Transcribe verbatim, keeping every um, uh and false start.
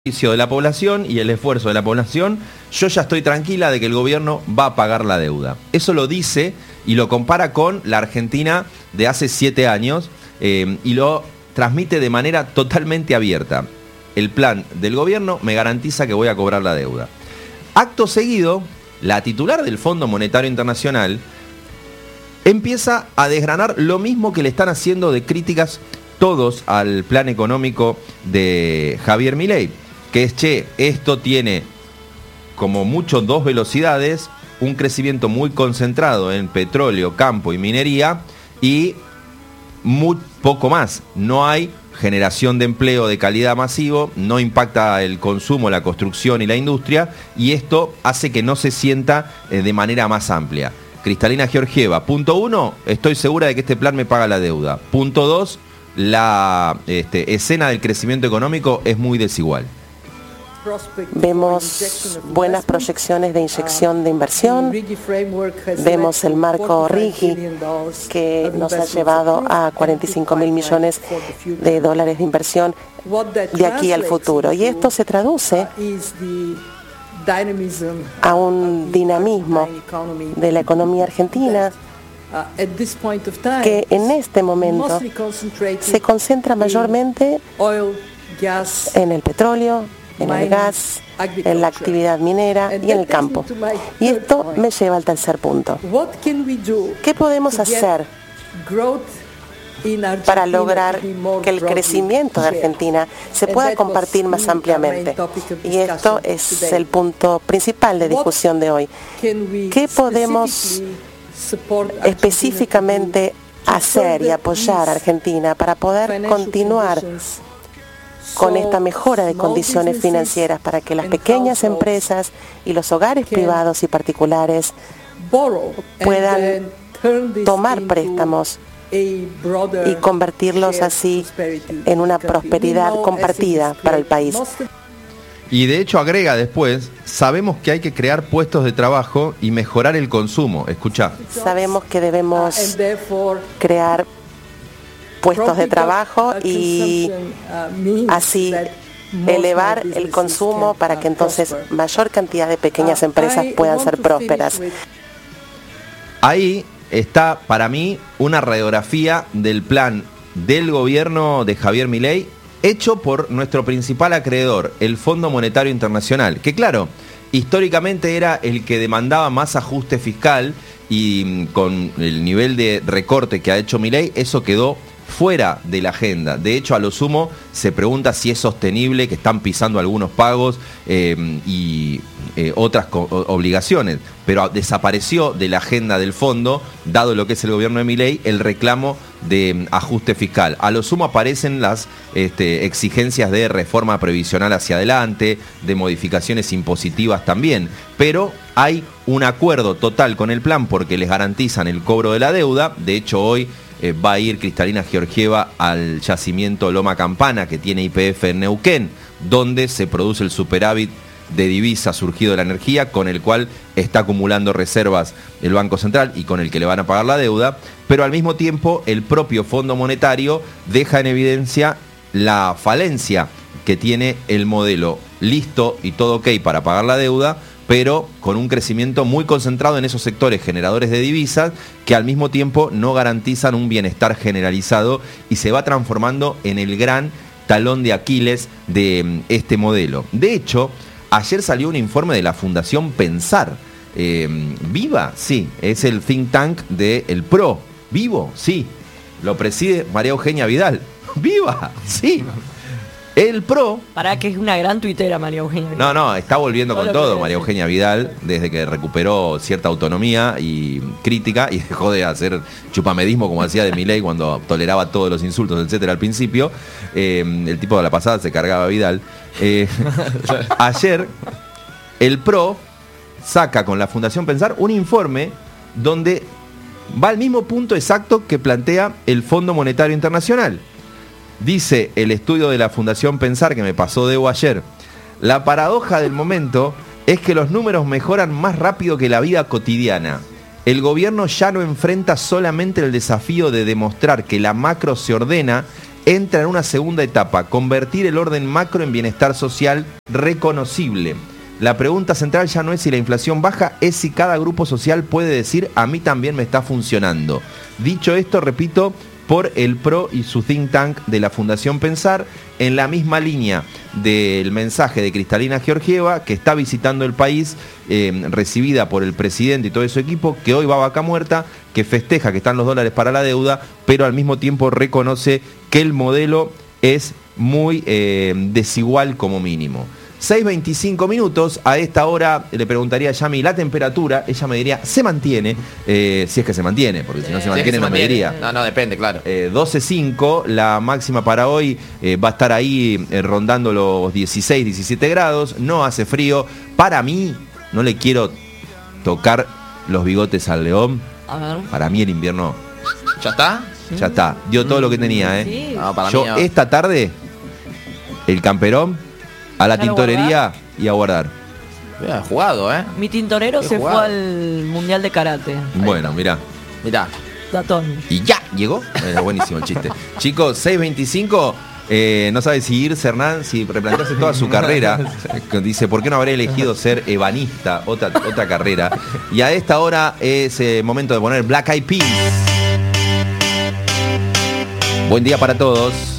de la población y el esfuerzo de la población, yo ya estoy tranquila de que el gobierno va a pagar la deuda. Eso lo dice y lo compara con la Argentina de hace siete años eh, y lo transmite de manera totalmente abierta. El plan del gobierno me garantiza que voy a cobrar la deuda. Acto seguido, la titular del Fondo Monetario Internacional empieza a desgranar lo mismo que le están haciendo de críticas todos al plan económico de Javier Milei, que es, che, esto tiene como mucho dos velocidades, un crecimiento muy concentrado en petróleo, campo y minería y muy poco más. No hay generación de empleo de calidad masivo, no impacta el consumo, la construcción y la industria, y esto hace que no se sienta eh, de manera más amplia. Cristalina Georgieva, punto uno, estoy segura de que este plan me paga la deuda. Punto dos, la este, escena del crecimiento económico es muy desigual. Vemos buenas proyecciones de inyección de inversión, vemos el marco RIGI que nos ha llevado a cuarenta y cinco mil millones de dólares de inversión de aquí al futuro. Y esto se traduce a un dinamismo de la economía argentina que en este momento se concentra mayormente en el petróleo, en el gas, en la actividad minera y en el campo. Y esto me lleva al tercer punto. ¿Qué podemos hacer para lograr que el crecimiento de Argentina se pueda compartir más ampliamente? Y esto es el punto principal de discusión de hoy. ¿Qué podemos específicamente hacer y apoyar a Argentina para poder continuar con esta mejora de condiciones financieras para que las pequeñas empresas y los hogares privados y particulares puedan tomar préstamos y convertirlos así en una prosperidad compartida para el país? Y de hecho agrega después, sabemos que hay que crear puestos de trabajo y mejorar el consumo. Escuchá. Sabemos que debemos crear puestos de trabajo y así elevar el consumo para que entonces mayor cantidad de pequeñas empresas puedan ser prósperas. Ahí está para mí una radiografía del plan del gobierno de Javier Milei hecho por nuestro principal acreedor, el Fondo Monetario Internacional, que claro, históricamente era el que demandaba más ajuste fiscal y con el nivel de recorte que ha hecho Milei, eso quedó fuera de la agenda. De hecho, a lo sumo se pregunta si es sostenible que están pisando algunos pagos eh, y eh, otras obligaciones, pero desapareció de la agenda del fondo, dado lo que es el gobierno de Milei, el reclamo de ajuste fiscal. A lo sumo aparecen las este, exigencias de reforma previsional hacia adelante, de modificaciones impositivas también, pero hay un acuerdo total con el plan porque les garantizan el cobro de la deuda. De hecho, hoy Eh, va a ir Cristalina Georgieva al yacimiento Loma Campana, que tiene Y P F en Neuquén, donde se produce el superávit de divisas surgido de la energía, con el cual está acumulando reservas el Banco Central y con el que le van a pagar la deuda, pero al mismo tiempo el propio Fondo Monetario deja en evidencia la falencia que tiene el modelo listo y todo ok para pagar la deuda, pero con un crecimiento muy concentrado en esos sectores generadores de divisas que al mismo tiempo no garantizan un bienestar generalizado y se va transformando en el gran talón de Aquiles de este modelo. De hecho, ayer salió un informe de la Fundación Pensar. Eh, ¿Viva? Sí, es el think tank del PRO. ¿Vivo? Sí. Lo preside María Eugenia Vidal. ¿Viva? Sí. El PRO... Para que es una gran tuitera María Eugenia Vidal. No, no, está volviendo con todo María Eugenia Vidal desde que recuperó cierta autonomía y crítica y dejó de hacer chupamedismo como hacía de Milei cuando toleraba todos los insultos, etcétera, al principio. Eh, el tipo de la pasada se cargaba a Vidal. Eh, ayer el PRO saca con la Fundación Pensar un informe donde va al mismo punto exacto que plantea el Fondo Monetario Internacional. Dice el estudio de la Fundación Pensar, que me pasó Debo ayer, la paradoja del momento es que los números mejoran más rápido que la vida cotidiana. El gobierno ya no enfrenta solamente el desafío de demostrar que la macro se ordena entra en una segunda etapa, convertir el orden macro en bienestar social reconocible. La pregunta central ya no es si la inflación baja, es si cada grupo social puede decir a mí también me está funcionando. Dicho esto, repito, por el P R O y su think tank de la Fundación Pensar, en la misma línea del mensaje de Cristalina Georgieva, que está visitando el país, eh, recibida por el presidente y todo su equipo, que hoy va a vaca muerta, que festeja que están los dólares para la deuda, pero al mismo tiempo reconoce que el modelo es muy eh, desigual como mínimo. seis veinticinco minutos, a esta hora le preguntaría a Yami la temperatura, ella me diría, se mantiene, eh, si es que se mantiene, porque si no se mantiene no me diría. No, no, depende, claro. Eh, doce cinco, la máxima para hoy eh, va a estar ahí eh, rondando los dieciséis, diecisiete grados, no hace frío. Para mí, no le quiero tocar los bigotes al león, A ver. para mí el invierno ¿Ya está? ya está, dio todo lo que tenía. ¿eh? Sí. No, para Yo mí no. esta tarde, el camperón, a la ¿Ya lo tintorería y a guardar. Bien jugado, ¿eh? Mi tintorero Qué se jugado. fue al Mundial de Karate. Bueno, mirá. Mirá. Datón. Y ya, llegó. Era buenísimo el chiste. Chicos, seis veinticinco, eh, no sabe si irse Hernán, si replantearse toda su carrera. Dice, ¿por qué no habré elegido ser ebanista? Otra, otra carrera. Y a esta hora es eh, momento de poner Black Eyed Peas. Buen día para todos.